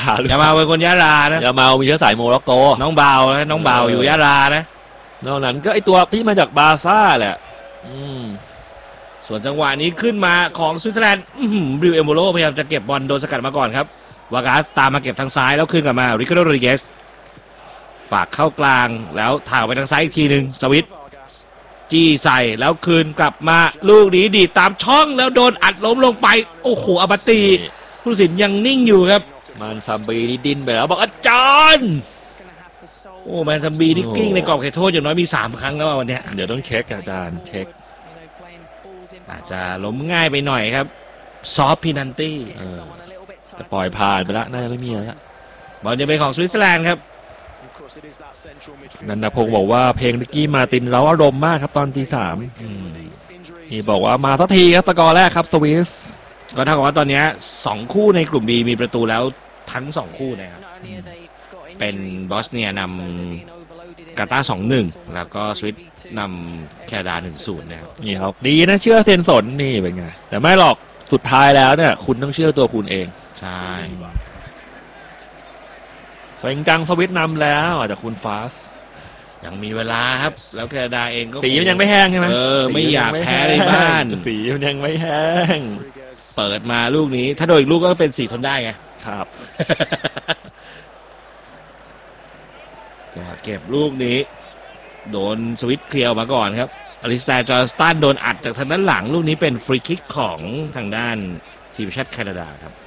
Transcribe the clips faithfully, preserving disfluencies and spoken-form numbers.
ยามาเป็นคนยะลานะยามามีเชื้อสายโมร็อกโกน้องเบานะน้องเบาอยู่ยะลานะนอกนั้นก็ไอตัวที่มาจากบาร์ซ่าแหละอืมส่วนจังหวะนี้ขึ้นมาของสวิตเซอร์แลนด์บริวเอมโบโลพยายามจะเก็บบอลโดนสกัดมาก่อนครับวากาสตามมาเก็บทางซ้ายแล้วขึ้นกลับมาริคาร์โด โรดริเกสฝากเข้ากลางแล้วถ่ายไปทางซ้ายอีกทีหนึ่งสวิตจี้ใส่แล้วคืนกลับมาลูกนี้ดีตามช่องแล้วโดนอัดล้มลงไปโอ้โหอบัตตีผู้ตัดสินยังนิ่งอยู่ครับมันซัมบีนี่ดิ้นไปแล้วบอกอาจารย์โอ้แมนซัมบีนี่กิ้งในกรอบเขตโทษอย่างน้อยมีสามครั้งแล้ววันนี้เดี๋ยวต้องเช็คอาจารย์เช็คอาจจะล้มง่ายไปหน่อยครับซอฟพินันตี้แต่ปล่อยผ่านไปแล้วน่าจะไม่มีแล้วบอลจะเป็นของสวิตเซอร์แลนด์ครับนันทพงศ์บอกว่าเพลงนิกกี้มาตินเราอารมณ์มากครับตอนตีสามนี่บอกว่ามาสักทีครับสกอร์แรกครับสวิสก็เท่ากับว่าตอนนี้สองคู่ในกลุ่ม B มีประตูแล้วทั้งสองคู่นะครับเป็นบอสเนียนำกาตาร์ สองหนึ่ง แล้วก็สวิตนำแคนาดา หนึ่งศูนย์ นะครับนี่ครับดีนะเชื่อเซนสนนี่เป็นไงแต่ไม่หรอกสุดท้ายแล้วเนี่ยคุณต้องเชื่อตัวคุณเองใช่สวิงจังสวิตนำแล้วอาจจะคุณฟาสยังมีเวลาครับแล้วแคนาดาเองก็สีมันยังไม่แห้งใช่ไหมเออไม่อยากแพ้ในบ้านสีมันยังไม่แห้งเปิดมาลูกนี้ถ้าโดนอีกลูกก็เป็นสีทนได้ไงครับเก็บลูกนี้โดนสวิตเคลียร์มาก่อนครับอลิสแตร์จอร์สตันโดนอัดจากทางด้านหลังลูกนี้เป็นฟรีคิกของทางด้านทีมชาติแคนาดาครับ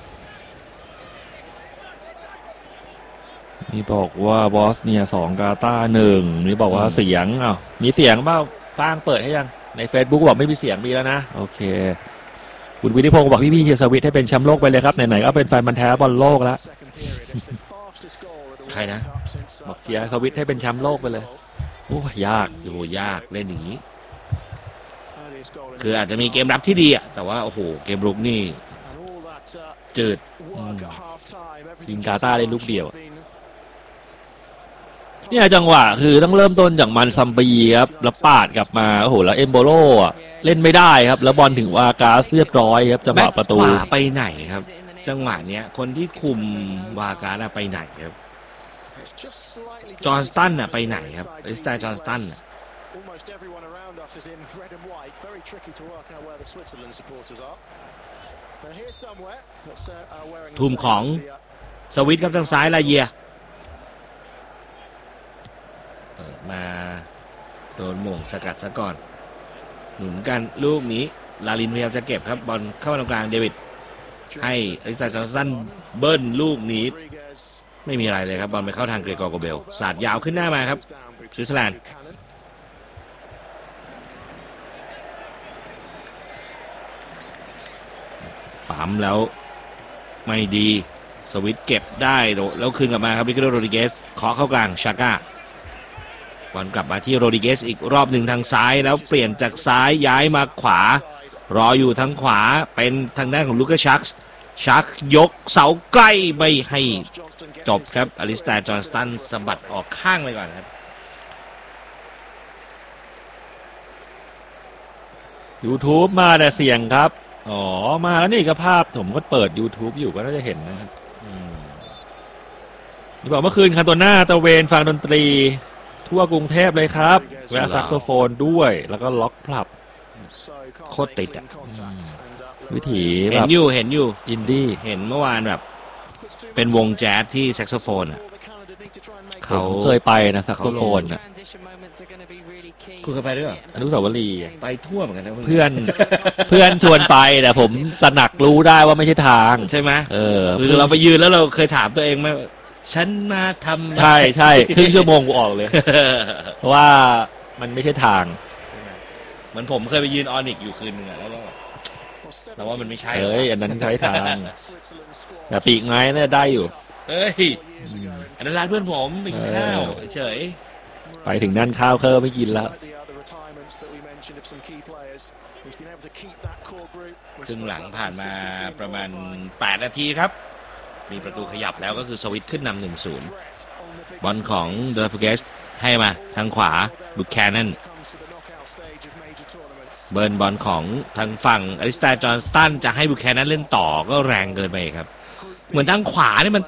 นี่บอกว่าบอสเนียสองกาตาร์หนึ่งนี่บอกว่าเสียงอ้าวมีเสียงเปล่าสร้างเปิดให้ยังใน Facebook บอกไม่มีเสียงมีแล้วนะโอเคคุณวิทิพงศ์บอกพี่ๆเชียร์สวิตให้เป็นแชมป์โลกไปเลยครับไหนๆก็เป็นแฟนมันธุ์แท้บอลโลกแล้วใครนะบอกเชียร์สวิตให้เป็นแชมป์โลกไปเลยโอ้ยากโอ้ยากเล่นอย่างนี้คืออาจจะมีเกมรับที่ดีอ่ะแต่ว่าโอ้โหเกมรุกนี่จืดยิงกาตาร์ได้ลูกเดียวเนี่ยจังหวะคือต้องเริ่มต้นจากมันซัมบีครับแล้วปาดกลับมาโอ้โหแล้วเอมโบโลเล่นไม่ได้ครับแล้วบอลถึงวากาเรียบร้อยครับจังหวะประตูไปไหนครับจังหวะเนี้ยคนที่คุมวากาไปไหนครับจอห์นสตันน่ะไปไหนครับไอ้สไตล์จอห์นสตันทุ่มของสวิตครับทางซ้ายลาเยียเปิดมาโดนหม่งสกัดซะก่อนหนุนกันลูกนี้ลาลินพยายามจะเก็บครับบอลเข้ามาตรงกลางเดวิดให้ไอ้สไตล์จอห์นสตันเบิ้ลลูกนี้ไม่มีอะไรเลยครับบอลไปเข้าทางเกรกอร์โกเบลสาดยาวขึ้นหน้ามาครับสวิตเซอร์แลนด์ปั๊มแล้วไม่ดีสวิตเก็บได้แล้วคืนกลับมาครับริคาร์โด โรดริเกสเคาะเข้ากลางชาก้าบอลกลับมาที่โรดริเกสอีกรอบหนึ่งทางซ้ายแล้วเปลี่ยนจากซ้ายย้ายมาขวารออยู่ทางขวาเป็นทางด้านของลูกาชักชักยกเสาใกล้ไม่ให้จบครับอลิสแตร์จอห์นสตันสะบัดออกข้างไปก่อนครับ YouTube มาแต่เสียงครับอ๋อมาแล้วนี่ก็ภาพผมก็เปิด YouTube อยู่ก็น่าจะเห็นนะครับนี่บอกเมื่อคืนคันโตน่าตะเวนฟังดนตรีทั่วกรุงเทพเลยครับแวะแซกโซโฟนด้วยแล้วก็ล็อกพลับโคตรติดอ่ะวิถีเห็นอยู่เห็นอยู่อินดี้เห็นเมื่อวานแบบเป็นวงแจ๊สที่แซกโซโฟนอ่ะเขาเคยไปนะแซกโซโฟนอ่ะคุณเคยไปด้วยอนุสาวรีย์ไปทั่วเหมือนกันนะเพื่อนเพื่อนชวนไปแต่ผมตระหนักรู้ได้ว่าไม่ใช่ทางใช่ไหมเออคือเราไปยืนแล้วเราเคยถามตัวเองไหมฉันมาทำใช่ใช่ครึ่งชั่วโมงกูออกเลยเพราะว่ามันไม่ใช่ทางเหมือนผมเคยไปยืนออนิกอยู่คืนนึงอะแล้วแต่ว่ามันไม่ใช่เอ้ยอันนั้นใช้ทางแต่ปีกไม้เนี่ยได้อยู่เอ้ยอันนั้นร้านเพื่อนผมไปกินข้าวเฉยไปถึงนั่นข้าวเคอไม่กินแล้วครึ่งหลังผ่านมาประมาณแปดนาทีครับมีประตูขยับแล้วก็คือสวิตขึ้นนำ หนึ่งศูนย์ บอลของเดอร์ฟเกสให้มาทางขวาบุคแคนนันเบิร์นบอลของทางฝั่งอลิสแตร์จอห์นสตันจะให้บุคแคนนันเล่นต่อก็แรงเกินไปครับเหมือนทางขวาเนี่ยมัน